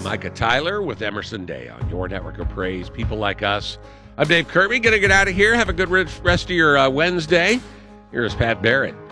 Micah Tyler with Emerson Day on your network of praise, people like us. I'm Dave Kirby. Going to get out of here. Have a good rest of your Wednesday. Here's Pat Barrett.